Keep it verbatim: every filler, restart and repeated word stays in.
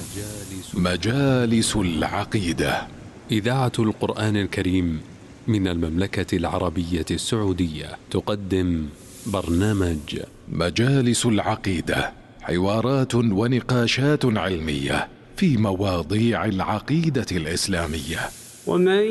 مجالس العقيدة. إذاعة القرآن الكريم من المملكة العربية السعودية تقدم برنامج مجالس العقيدة، حوارات ونقاشات علمية في مواضيع العقيدة الإسلامية. ومن